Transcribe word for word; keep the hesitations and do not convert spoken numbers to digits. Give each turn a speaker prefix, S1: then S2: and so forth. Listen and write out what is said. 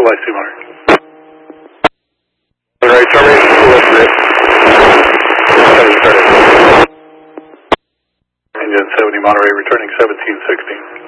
S1: Y C Monterey. Right, termination to left grid. Engine seventy Monterey returning seventeen sixteen.